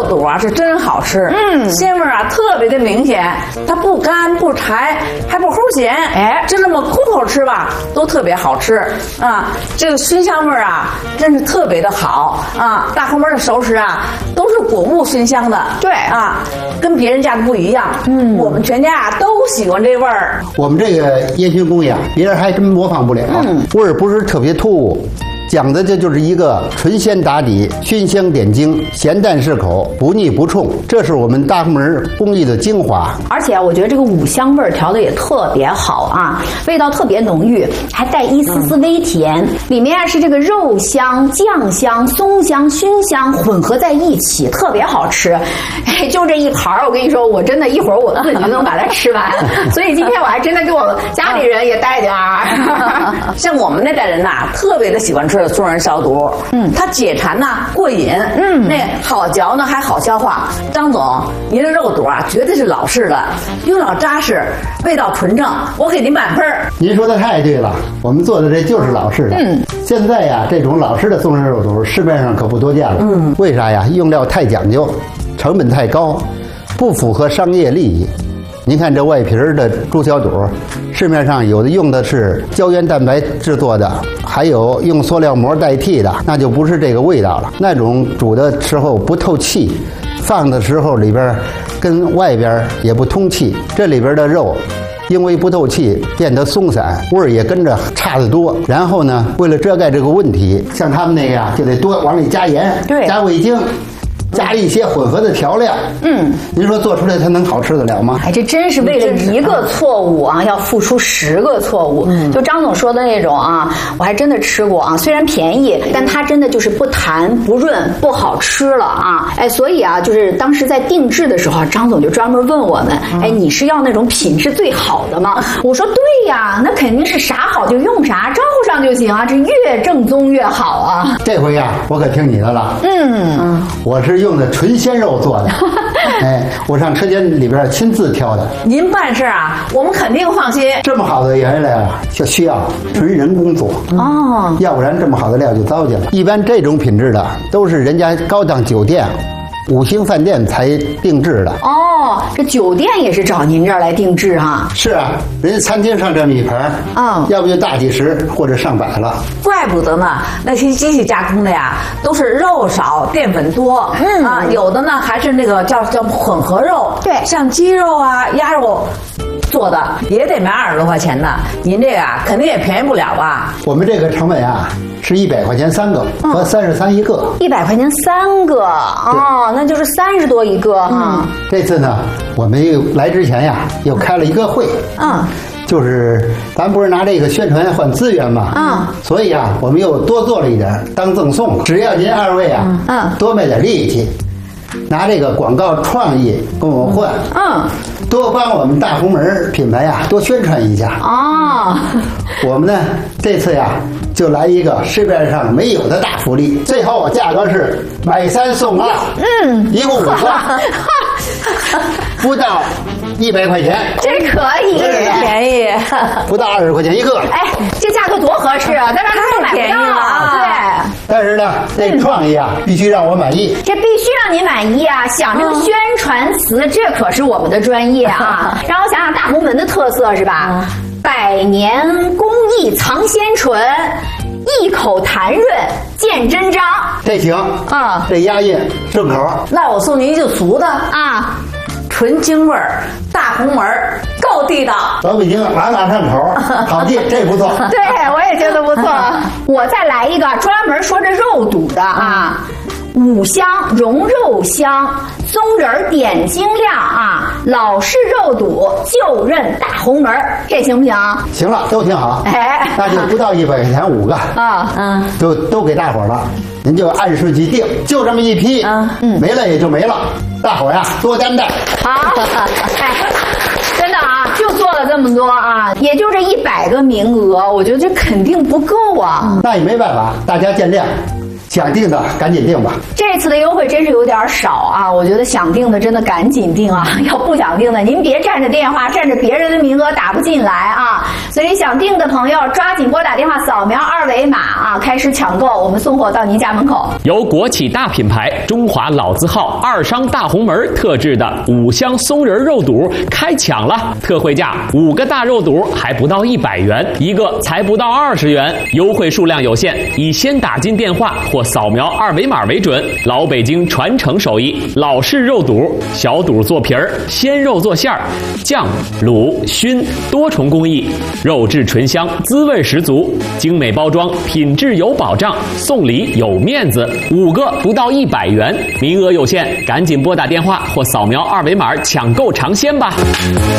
肚啊是真好吃，鲜味啊特别的明显，它不干不柴，还不齁咸，就这么空口吃吧，都特别好吃啊。这个熏香味啊，真是特别的好啊。大红门的熟食啊，都是果物熏香的， 对啊，跟别人家的不一样。我们全家啊都喜欢这味儿。 我们这个烟熏工艺啊，别人还真模仿不了，味儿不是特别突兀。讲的这就是一个纯鲜打底，熏香点睛，咸淡适口，不腻不冲，这是我们大红门工艺的精华。 而且我觉得这个五香味儿调的也特别好啊，味道特别浓郁，还带一丝丝微甜。里面是这个肉香、酱香、松香、熏香混合在一起，特别好吃。哎，就这一盘儿，我跟你说，我真的一会儿我自己就能把它吃完。所以今天我还真的给我家里人也带点儿。 像我们那代人呐，特别的喜欢吃松仁烧肚，它解馋呐，过瘾，那好嚼呢，还好消化。张总，您的肉肚啊，绝对是老式的，用料扎实，味道纯正，我给您满分。 您说的太对了，我们做的这就是老式的。现在呀，这种老式的松仁肉肚市面上可不多见了。为啥呀？用料太讲究，成本太高，不符合商业利益。您看这外皮的猪小肚，市面上有的用的是胶原蛋白制作的，还有用塑料膜代替的，那就不是这个味道了。那种煮的时候不透气，放的时候里边跟外边也不通气，这里边的肉因为不透气变得松散，味儿也跟着差得多。然后呢，为了遮盖这个问题，像他们那个呀，就得多往里加盐，加味精，加了一些混合的调料。您说做出来它能好吃得了吗？ 哎，这真是为了一个错误啊，要付出10个错误。就张总说的那种啊，我还真的吃过啊，虽然便宜，但它真的就是不弹不润，不好吃了啊。哎，所以啊，就是当时在定制的时候，张总就专门问我们，哎，你是要那种品质最好的吗？我说对呀，那肯定是啥好就用啥，招呼上就行啊，这越正宗越好啊。 这回呀，我可听你的了。我是用的纯鲜肉做的。哎，我上车间里边亲自挑的。 您办事啊，我们肯定放心。 这么好的原料啊，就需要纯人工做哦， 要不然这么好的料就糟践了。一般这种品质的都是人家高档酒店、5星饭店才定制的。 哦，这酒店也是找您这儿来定制哈？ 是啊，人家餐厅上这么一盘，要不就大几十或者上百了。 怪不得呢，那些机器加工的呀，都是肉少淀粉多，有的呢还是那个叫混合肉， 对， 像鸡肉啊、鸭肉做的也得卖20多块钱呢。您这个啊，肯定也便宜不了吧？ 我们这个成本啊是100块钱3个和33一个。 100块钱3个哦，那就是30多一个哈。 这次呢，我们又来之前呀，又开了一个会。就是咱不是拿这个宣传换资源嘛，所以啊，我们又多做了一点当赠送了。只要您2位啊，多卖点力气，拿这个广告创意跟我换，多帮我们大红门品牌呀多宣传一下。我们呢这次呀就来一个市面上没有的大福利，最后价格是买3送2，一共5个，不到100块钱， 这可以， 便宜， 不到20块钱一个。 哎，这价格多合适啊，在这儿都买不到啊。对。 但是呢，这创意啊，必须让我满意。 这必须让您满意啊！想这个宣传词，这可是我们的专业啊。让我想想大红门的特色是吧？100年工艺藏鲜醇，一口弹润见真章。 这行这押韵顺口。 那我送您一句俗的啊， 纯京味儿，大红门够地道。 老北京朗朗上口，好记，这不错。 对，我也觉得不错。我再来一个专门说这肉肚的啊。5香融肉香，松仁点睛亮啊！老式肉肚就认大红门，这行不行？ 行了，都挺好。 哎， 那就不到100块钱5个啊， 都给大伙了。您就按顺序定，就这么一批，没了也就没了。大伙呀，多担待。 好，哎。真的啊，就做了这么多啊，也就这100个名额，我觉得这肯定不够啊。 那也没办法，大家见谅。 想订的赶紧订吧。 这次的优惠真是有点少啊，我觉得想订的真的赶紧订啊，要不想订的您别占着电话占着别人的名额打不进来啊。所以想订的朋友抓紧拨打电话，扫描2维码啊，开始抢购，我们送货到您家门口。 由国企大品牌中华老字号二商大红门特制的5香松仁肉肚开抢了，特惠价5个大肉肚还不到100元，一个才不到20元，优惠数量有限，以先打进电话或扫描2维码为准。老北京传承手艺，老式肉肚，小肚做皮儿，鲜肉做馅儿，酱、卤、熏多重工艺，肉质醇香，滋味十足，精美包装，品质有保障，送礼有面子，5个不到100元，名额有限，赶紧拨打电话或扫描2维码抢购尝鲜吧。